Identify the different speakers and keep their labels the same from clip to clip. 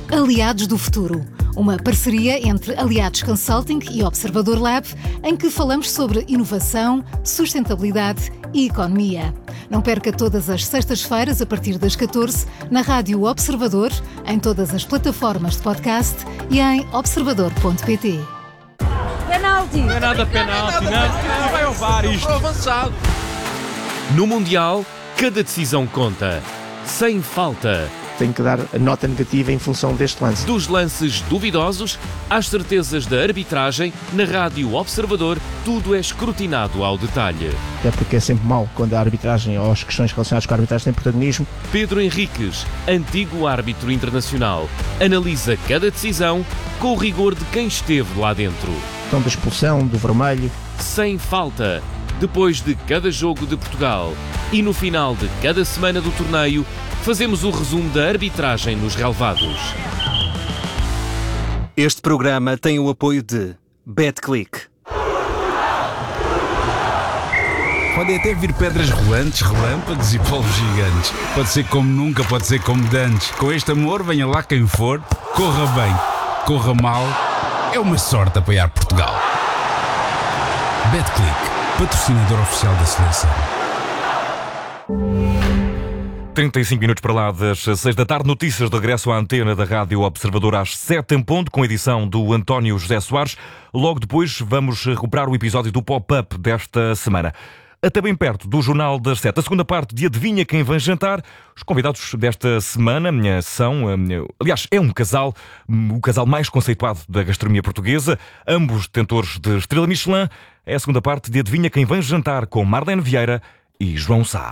Speaker 1: Aliados do Futuro, uma parceria entre Aliados Consulting e Observador Lab, em que falamos sobre inovação, sustentabilidade e economia. Não perca todas as sextas-feiras, a partir das 14, na Rádio Observador, em todas as plataformas de podcast e em observador.pt.
Speaker 2: Penalti!
Speaker 3: Não é nada penalti, não vai ao VAR isto.
Speaker 4: Avançado.
Speaker 5: No Mundial, cada decisão conta. Sem falta.
Speaker 6: Tem que dar a nota negativa em função deste lance.
Speaker 5: Dos lances duvidosos às certezas da arbitragem, na Rádio Observador, tudo é escrutinado ao detalhe.
Speaker 6: Até porque é sempre mau quando a arbitragem ou as questões relacionadas com a arbitragem têm protagonismo.
Speaker 5: Pedro Henriques, antigo árbitro internacional, analisa cada decisão com o rigor de quem esteve lá dentro.
Speaker 6: Então, da expulsão, do vermelho.
Speaker 5: Sem falta. Depois de cada jogo de Portugal e no final de cada semana do torneio, fazemos o resumo da arbitragem nos relevados.
Speaker 7: Este programa tem o apoio de BetClick.
Speaker 8: Podem até vir pedras rolantes, relâmpagos e polvos gigantes. Pode ser como nunca, pode ser como dantes. Com este amor, venha lá quem for, corra bem, corra mal. É uma sorte apoiar Portugal. BetClick, patrocinador oficial da seleção.
Speaker 3: 35 minutos para lá das 6 da tarde. Notícias de regresso à antena da Rádio Observador às 7 em ponto, com a edição do António José Soares. Logo depois vamos recuperar o episódio do Pop-Up desta semana. Até bem perto do Jornal das 7. A segunda parte de Adivinha Quem Vem Jantar. Os convidados desta semana são, aliás, é um casal, o casal mais conceituado da gastronomia portuguesa, ambos detentores de estrela Michelin. É a segunda parte de Adivinha Quem Vem Jantar com Marlene Vieira e João Sá.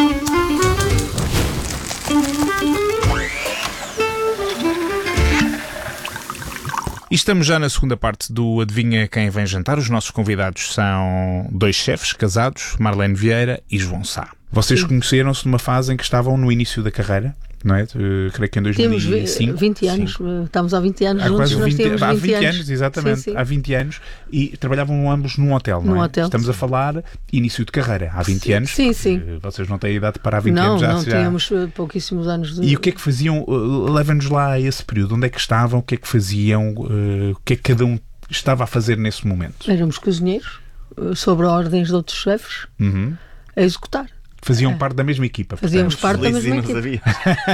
Speaker 9: E estamos já na segunda parte do Adivinha Quem Vem Jantar. Os nossos convidados são dois chefes casados, Marlene Vieira e João Sá. Vocês conheceram-se numa fase em que estavam no início da carreira, não é? Creio que em 2005.
Speaker 2: Temos 20 anos, estamos há 20 anos juntos,
Speaker 9: quase 20,
Speaker 2: nós temos 20
Speaker 9: anos. Exatamente,
Speaker 2: sim.
Speaker 9: Há 20 anos, e trabalhavam ambos num hotel, não é?
Speaker 2: Hotel,
Speaker 9: estamos a falar início de carreira, há 20 anos.
Speaker 2: Sim, sim.
Speaker 9: Vocês não têm idade para há 20 anos já.
Speaker 2: Não, tínhamos pouquíssimos anos.
Speaker 9: E o que é que faziam? Leva-nos lá a esse período. Onde é que estavam? O que é que faziam? O que é que cada um estava a fazer nesse momento?
Speaker 2: Éramos cozinheiros, sobre ordens de outros chefes, a executar.
Speaker 9: Faziam parte da mesma equipa.
Speaker 2: Fazíamos parte da mesma equipa.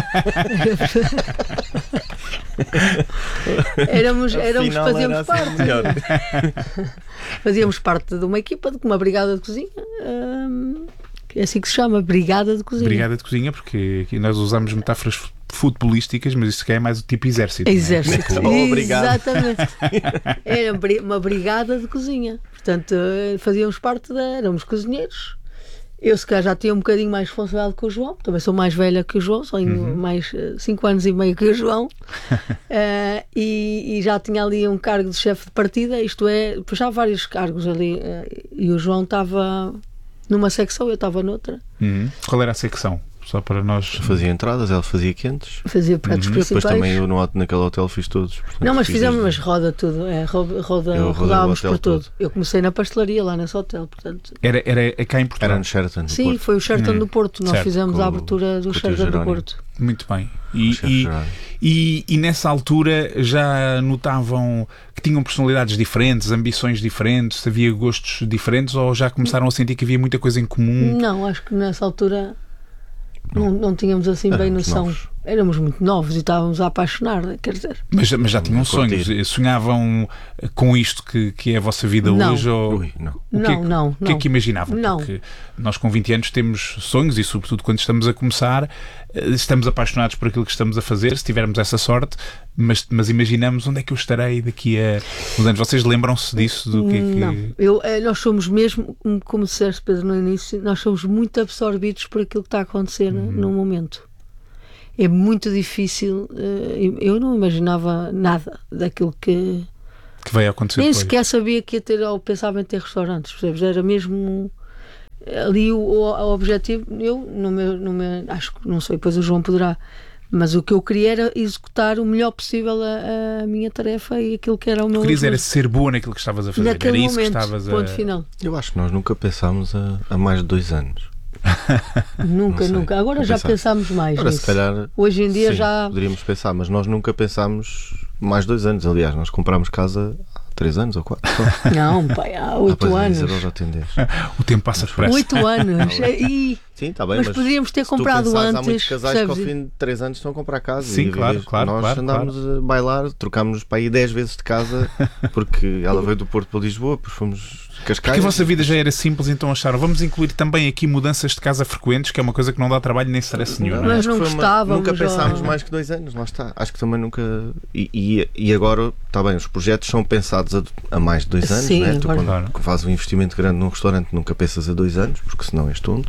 Speaker 2: Fazíamos parte. Fazíamos parte de uma equipa, de uma brigada de cozinha. É assim que se chama, brigada de cozinha.
Speaker 9: Brigada de cozinha, porque aqui nós usamos metáforas futebolísticas, mas isso é mais o tipo exército.
Speaker 2: Exército,
Speaker 6: Obrigado.
Speaker 2: Exatamente. Era uma brigada de cozinha. Portanto, fazíamos parte éramos cozinheiros. Eu, se calhar, já tinha um bocadinho mais responsabilidade que o João. Também sou mais velha que o João, só mais 5 anos e meio que o João. E já tinha ali um cargo de chefe de partida, isto é, já vários cargos ali. E o João estava numa secção, eu estava noutra.
Speaker 9: Qual era a secção? Só para nós...
Speaker 4: Fazia entradas, ela fazia quentes.
Speaker 2: Fazia pratos principais.
Speaker 4: Depois também eu naquele hotel fiz todos. Portanto,
Speaker 2: não, mas fizemos, roda tudo. Rodávamos por tudo. Eu comecei na pastelaria lá nesse hotel, portanto...
Speaker 9: Era cá em Portugal?
Speaker 4: Era no Sheraton do
Speaker 2: Sim,
Speaker 4: Porto.
Speaker 2: Foi o Sheraton do Porto. Nós fizemos a abertura do Sheraton do Porto.
Speaker 9: Muito bem. E nessa altura já notavam que tinham personalidades diferentes, ambições diferentes, havia gostos diferentes, ou já começaram a sentir que havia muita coisa em comum?
Speaker 2: Não, acho que nessa altura não tínhamos assim bem noção.
Speaker 4: Novos.
Speaker 2: Éramos muito novos e estávamos a apaixonar, quer dizer.
Speaker 9: Mas já tinham sonhos? Sonhavam com isto que é a vossa vida hoje? Ou...
Speaker 2: Não.
Speaker 9: O que é que imaginavam?
Speaker 2: Não.
Speaker 9: Porque nós com 20 anos temos sonhos e, sobretudo, quando estamos a começar, estamos apaixonados por aquilo que estamos a fazer, se tivermos essa sorte, mas imaginamos onde é que eu estarei daqui a uns anos. Vocês lembram-se disso?
Speaker 2: Não. Nós somos mesmo, como disseste, Pedro, no início, nós somos muito absorvidos por aquilo que está a acontecer no momento. É muito difícil. Eu não imaginava nada daquilo que
Speaker 9: vai acontecer.
Speaker 2: Nem sequer sabia que ia ter, ou pensava em ter restaurantes, percebes? Era mesmo ali o objetivo. Eu, no meu, acho que, não sei, depois o João poderá, mas o que eu queria era executar o melhor possível a minha tarefa e aquilo que era o meu.
Speaker 9: O que querias era ser boa naquilo que estavas a fazer.
Speaker 2: Naquele
Speaker 9: era isso
Speaker 2: momento,
Speaker 9: que estavas
Speaker 2: ponto final.
Speaker 4: Eu acho que nós nunca pensámos há mais de 2 anos
Speaker 2: Nunca. Agora já pensámos mais
Speaker 4: Agora,
Speaker 2: nisso.
Speaker 4: se calhar,
Speaker 2: hoje em dia
Speaker 4: sim,
Speaker 2: já...
Speaker 4: poderíamos pensar, mas nós nunca pensámos mais 2 anos. Aliás, nós comprámos casa há 3 anos ou 4.
Speaker 2: Não, pai, há 8 anos.
Speaker 9: O tempo passa depressa.
Speaker 2: 8 anos.
Speaker 4: Sim, está bem,
Speaker 2: mas poderíamos ter comprado antes.
Speaker 4: Há muitos casais que ao fim de 3 anos estão a comprar casa.
Speaker 9: Sim, claro.
Speaker 4: Nós andámos a bailar, trocámos para aí 10 vezes de casa, porque ela veio do Porto para Lisboa, depois fomos Cascais.
Speaker 9: Porque a vossa vida já era simples, então acharam, vamos incluir também aqui mudanças de casa frequentes, que é uma coisa que não dá trabalho nem stress nenhum.
Speaker 2: Mas não gostávamos.
Speaker 4: Nunca pensámos mais que 2 anos, lá está. Acho que também nunca. E agora, está bem, os projetos são pensados a mais de 2 anos,
Speaker 2: sim,
Speaker 4: né? Tu,
Speaker 2: claro.
Speaker 4: quando fazes um investimento grande num restaurante, nunca pensas a 2 anos, porque senão és tonto.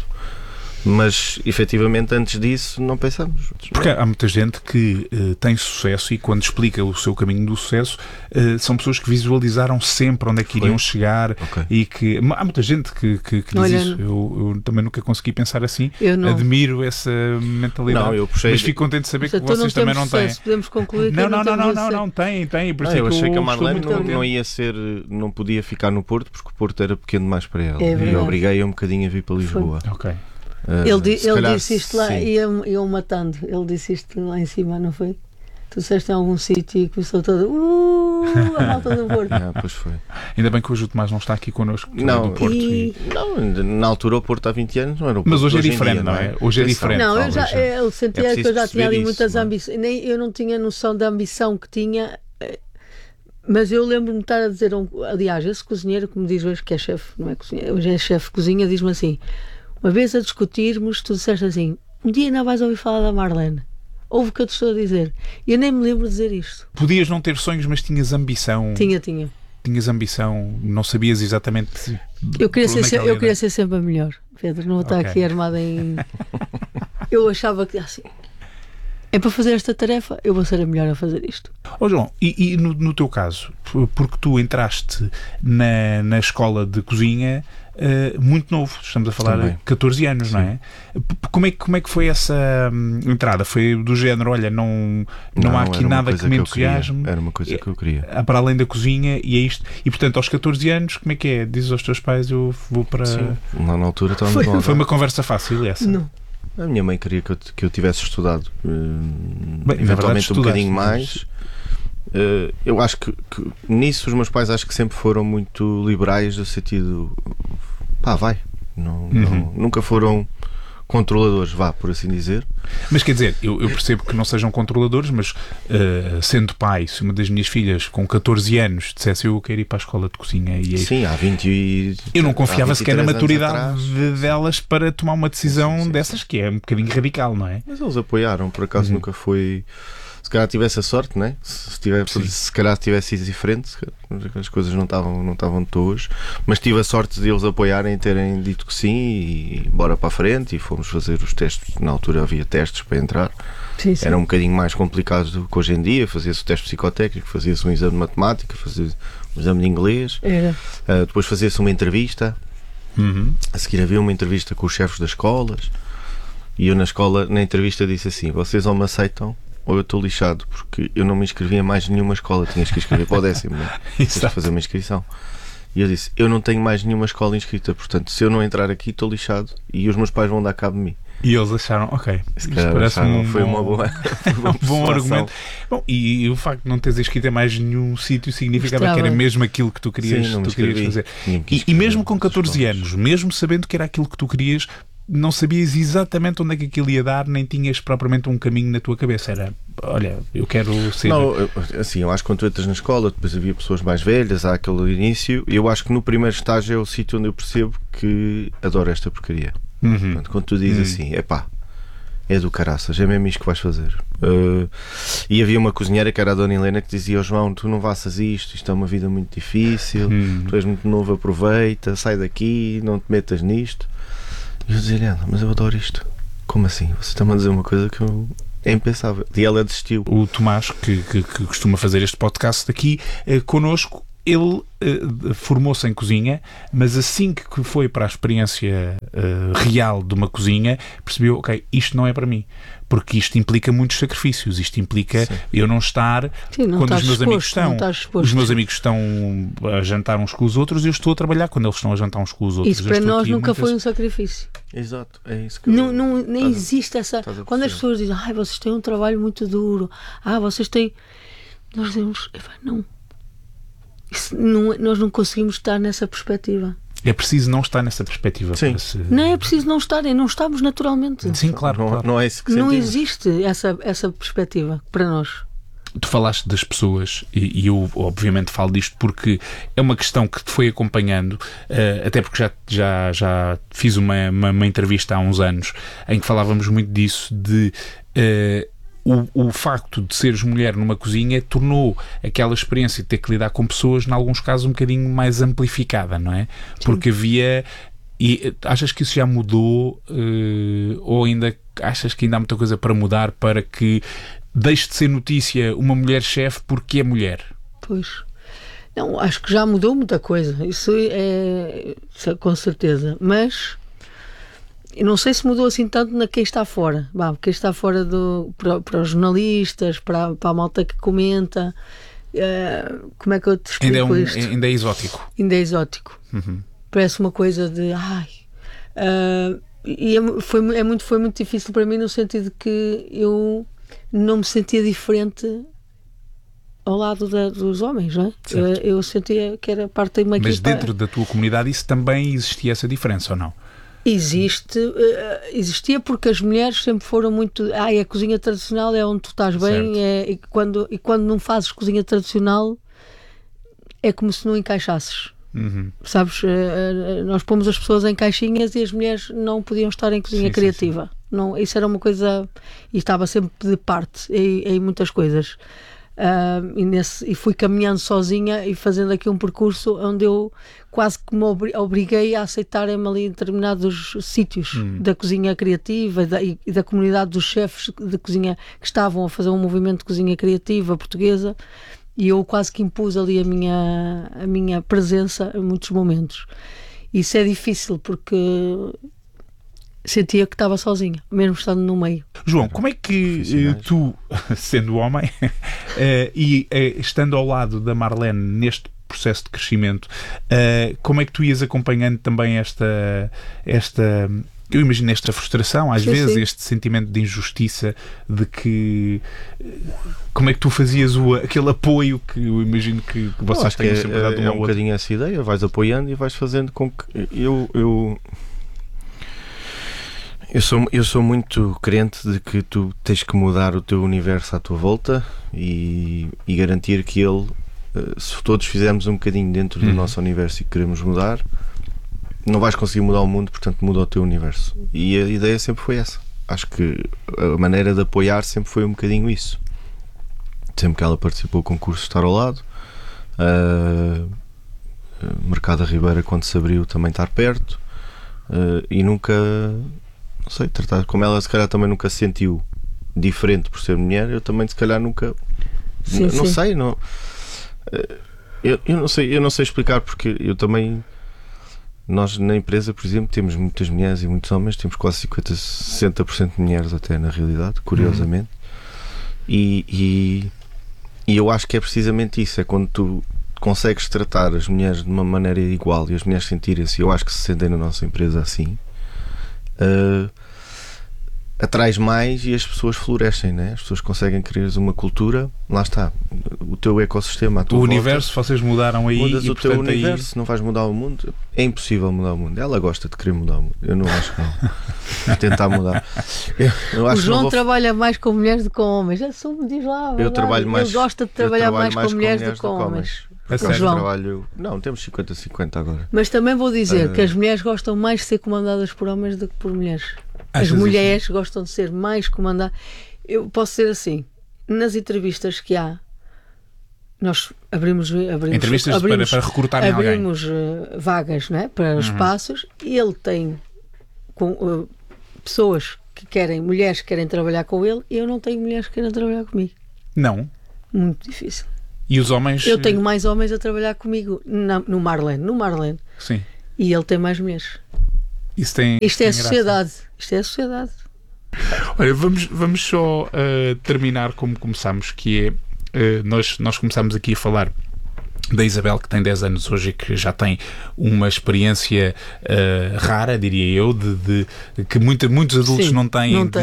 Speaker 4: Mas, efetivamente, antes disso, não pensamos.
Speaker 9: Porque há muita gente que tem sucesso e, quando explica o seu caminho do sucesso, são pessoas que visualizaram sempre onde é que iriam chegar.
Speaker 4: Okay.
Speaker 9: E que há muita gente que diz isso. Eu também nunca consegui pensar assim. Admiro essa mentalidade.
Speaker 4: Não, eu puxei...
Speaker 9: Mas fico contente de saber que vocês também não têm.
Speaker 2: Podemos concluir que
Speaker 9: não, tem. Por isso
Speaker 4: eu achei que a Marlene
Speaker 9: não
Speaker 4: ia ser, não podia ficar no Porto, porque o Porto era pequeno demais para ela.
Speaker 2: E
Speaker 4: obriguei-a um bocadinho a vir para Lisboa.
Speaker 9: Ok.
Speaker 2: Ele disse isto lá e eu matando. Ele disse isto lá em cima, não foi? Tu disseste em algum sítio e começou todo a malta do Porto.
Speaker 4: Pois foi.
Speaker 9: Ainda bem que hoje o Tomás não está aqui connosco.
Speaker 4: Não,
Speaker 9: do Porto
Speaker 4: não, na altura o Porto há 20 anos não era o Porto.
Speaker 9: Mas hoje é diferente, não é? Hoje é diferente.
Speaker 2: Não, ele sentia que eu já tinha ali muitas ambições. Eu não tinha noção da ambição que tinha. Mas eu lembro-me de estar a dizer, aliás, esse cozinheiro que me diz hoje que é chefe, não é cozinheiro, hoje é chefe de cozinha, diz-me assim: uma vez a discutirmos, tu disseste assim, um dia ainda vais ouvir falar da Marlene. Ouve o que eu te estou a dizer. E eu nem me lembro de dizer isto.
Speaker 9: Podias não ter sonhos, mas tinhas ambição.
Speaker 2: Tinha.
Speaker 9: Tinhas ambição, não sabias exatamente.
Speaker 2: Eu queria ser sempre a melhor, Pedro, não vou estar aqui armada em... Eu achava que assim... É para fazer esta tarefa, eu vou ser a melhor a fazer isto.
Speaker 9: João, e no teu caso, porque tu entraste na escola de cozinha muito novo, estamos a falar de 14 anos, sim. Não é? Como é que foi essa entrada? Foi do género, olha, não há aqui nada que me entusiasme.
Speaker 4: Era uma coisa que eu queria.
Speaker 9: Para além da cozinha, e é isto. E portanto, aos 14 anos, como é que é? Dizes aos teus pais, eu vou para...
Speaker 4: Sim, na altura estava
Speaker 9: foi uma conversa fácil essa?
Speaker 2: Não.
Speaker 4: A minha mãe queria que eu tivesse estudado eventualmente um bocadinho mais. Eu acho que nisso os meus pais acho que sempre foram muito liberais, no sentido vai, nunca foram controladores, por assim dizer.
Speaker 9: Mas quer dizer, eu percebo que não sejam controladores, mas sendo pai, se uma das minhas filhas com 14 anos dissesse eu quero ir para a escola de cozinha
Speaker 4: sim, há 20
Speaker 9: eu não confiava sequer na maturidade delas para tomar uma decisão dessas, que é um bocadinho radical, não é?
Speaker 4: Mas eles apoiaram, por acaso nunca foi... Se calhar tivesse a sorte, né? Se calhar tivesse sido diferente, as coisas não estavam todas, mas tive a sorte de eles apoiarem, terem dito que sim e bora para a frente, e fomos fazer os testes. Na altura havia testes para entrar,
Speaker 2: sim.
Speaker 4: Era um bocadinho mais complicado do que hoje em dia. Fazia-se o teste psicotécnico, fazia-se um exame de matemática, fazia-se um exame de inglês, depois fazia-se uma entrevista, a seguir havia uma entrevista com os chefes das escolas, e eu na entrevista disse assim: vocês ou me aceitam ou eu estou lixado, porque eu não me inscrevi em mais nenhuma escola, tinhas que inscrever para o 10º, né? Tens de fazer uma inscrição. E eu disse: eu não tenho mais nenhuma escola inscrita, portanto, se eu não entrar aqui, estou lixado e os meus pais vão dar cabo de mim.
Speaker 9: E eles acharam, ok,
Speaker 4: foi uma boa
Speaker 9: um bom argumento. Bom, e o facto de não teres inscrito em mais nenhum sítio significava que era mesmo aquilo que tu querias, fazer. E mesmo com 14 anos, mesmo sabendo que era aquilo que tu querias, não sabias exatamente onde é que aquilo ia dar, nem tinhas propriamente um caminho na tua cabeça. Era, olha, eu quero ser...
Speaker 4: Não, assim, eu acho que quando tu entras na escola, depois havia pessoas mais velhas, há aquele início, e eu acho que no primeiro estágio é o sítio onde eu percebo que adoro esta porcaria. Portanto, quando tu dizes assim, é do caraças, é mesmo isto que vais fazer. E havia uma cozinheira que era a Dona Helena que dizia: João, tu não faças isto é uma vida muito difícil, tu és muito novo, aproveita, sai daqui, não te metas nisto. E eu dizia: mas eu adoro isto. Como assim? Você está-me a dizer uma coisa que é impensável. E ela desistiu.
Speaker 9: O Tomás, que costuma fazer este podcast aqui connosco, ele formou-se em cozinha, mas assim que foi para a experiência real de uma cozinha, percebeu, ok, isto não é para mim. Porque isto implica muitos sacrifícios. Isto implica eu não estar quando os meus amigos estão. Os meus amigos estão a jantar uns com os outros e eu estou a trabalhar quando eles estão a jantar uns com os outros.
Speaker 2: Isso para nós nunca foi um sacrifício.
Speaker 4: Exato, é isso que
Speaker 2: nem existe essa. Quando as pessoas dizem, vocês têm um trabalho muito duro, vocês têm. Nós dizemos, não. Nós não conseguimos estar nessa perspectiva.
Speaker 9: É preciso não estar nessa perspectiva.
Speaker 2: Sim. Não é preciso não estar, não estamos naturalmente.
Speaker 9: Sim, claro.
Speaker 4: Não é isso que
Speaker 2: não
Speaker 4: sentimos.
Speaker 2: existe essa perspectiva para nós.
Speaker 9: Tu falaste das pessoas e eu obviamente falo disto porque é uma questão que te foi acompanhando, até porque já fiz uma entrevista há uns anos em que falávamos muito disso de... O facto de seres mulher numa cozinha tornou aquela experiência de ter que lidar com pessoas, em alguns casos, um bocadinho mais amplificada, não é? Sim. Porque havia... E achas que isso já mudou ou ainda achas que ainda há muita coisa para mudar para que deixe de ser notícia uma mulher chefe porque é mulher?
Speaker 2: Pois. Não, acho que já mudou muita coisa. Isso é com certeza. Mas... Eu não sei se mudou assim tanto na quem está fora. Quem está fora para os jornalistas, para a malta que comenta. Como é que eu te explico isto?
Speaker 9: Ainda é exótico.
Speaker 2: Ainda é exótico.
Speaker 9: Uhum.
Speaker 2: Parece uma coisa de... e foi muito difícil para mim no sentido que eu não me sentia diferente ao lado dos homens, não é? Eu sentia que era parte de uma equipa.
Speaker 9: Mas dentro da tua comunidade isso também existia essa diferença ou não?
Speaker 2: Existia porque as mulheres sempre foram muito... a cozinha tradicional é onde tu estás bem, e quando não fazes cozinha tradicional é como se não encaixasses.
Speaker 9: Uhum.
Speaker 2: Sabes? Nós pomos as pessoas em caixinhas e as mulheres não podiam estar em cozinha criativa. Sim. Não, isso era uma coisa... E estava sempre de parte em muitas coisas. E fui caminhando sozinha e fazendo aqui um percurso onde eu quase que me obriguei a aceitarem-me ali em determinados sítios da cozinha criativa e da comunidade dos chefes de cozinha que estavam a fazer um movimento de cozinha criativa portuguesa, e eu quase que impus ali a minha presença em muitos momentos. Isso é difícil porque sentia que estava sozinha, mesmo estando no meio.
Speaker 9: João, como é que tu, sendo homem e estando ao lado da Marlene neste processo de crescimento, como é que tu ias acompanhando também esta eu imagino esta frustração, às vezes, este sentimento de injustiça, de que... Como é que tu fazias aquele apoio que eu imagino que vocês tenham sempre dado uma
Speaker 4: outra? É um bocadinho essa ideia, vais apoiando e vais fazendo com que... Eu sou muito crente de que tu tens que mudar o teu universo à tua volta e garantir que ele, se todos fizermos um bocadinho dentro do nosso universo e queremos mudar, não vais conseguir mudar o mundo, portanto muda o teu universo. E a ideia sempre foi essa. Acho que a maneira de apoiar sempre foi um bocadinho isso. Sempre que ela participou do concurso, estar ao lado. Mercado Ribeira, quando se abriu, também estar perto. E nunca... Não sei, tratar como ela se calhar também nunca se sentiu diferente por ser mulher, eu também se calhar nunca não sei, não, eu não sei explicar, porque eu também, nós na empresa, por exemplo, temos muitas mulheres e muitos homens, temos quase 60% de mulheres até na realidade, curiosamente. E eu acho que é precisamente isso, é quando tu consegues tratar as mulheres de uma maneira igual e as mulheres sentirem-se, eu acho que se sentem na nossa empresa assim, atrás mais e as pessoas florescem, né? As pessoas conseguem criar uma cultura, lá está, o teu ecossistema, a tua volta,
Speaker 9: universo, vocês mudaram aí.
Speaker 4: Mudas
Speaker 9: e
Speaker 4: o teu universo,
Speaker 9: aí...
Speaker 4: não vais mudar o mundo, é impossível mudar o mundo. Ela gosta de querer mudar o mundo, eu não acho que não. Vou tentar mudar. Eu acho
Speaker 2: o João trabalha mais com mulheres do que com homens. Diz lá,
Speaker 4: eu trabalho mais,
Speaker 2: ele gosta de trabalhar mais com mulheres do que com homens.
Speaker 4: Não, temos 50-50 agora.
Speaker 2: Mas também vou dizer que as mulheres gostam mais de ser comandadas por homens do que por mulheres. As mulheres gostam de ser mais comandadas. Eu posso ser assim, nas entrevistas que há, nós abrimos
Speaker 9: entrevistas para recrutarem alguém.
Speaker 2: Abrimos vagas, não é? Para espaços, e ele tem pessoas que querem, mulheres que querem trabalhar com ele, e eu não tenho mulheres que querem trabalhar comigo.
Speaker 9: Não?
Speaker 2: Muito difícil.
Speaker 9: E os homens?
Speaker 2: Eu tenho mais homens a trabalhar comigo no Marlene.
Speaker 9: Sim.
Speaker 2: E ele tem mais mulheres.
Speaker 9: Isto
Speaker 2: é a sociedade. Isto é a sociedade.
Speaker 9: Olha, vamos só terminar como começámos, que é, nós começámos aqui a falar da Isabel, que tem 10 anos hoje e que já tem uma experiência rara, diria eu, de que muitos adultos não têm.